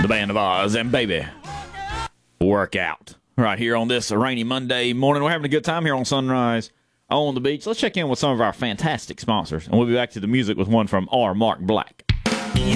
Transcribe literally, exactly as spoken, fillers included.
the Band of Oz, and baby, work out. Right here on this rainy Monday morning. We're having a good time here on Sunrise on the Beach. Let's check in with some of our fantastic sponsors, and we'll be back to the music with one from R. Mark Black.